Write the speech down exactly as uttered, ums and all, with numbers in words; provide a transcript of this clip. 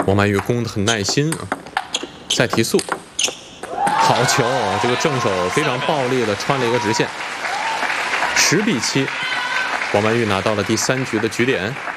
王曼玉攻得很耐心啊，再提速，好球！这个正手非常暴力的穿了一个直线，十比七，王曼玉拿到了第三局的局点。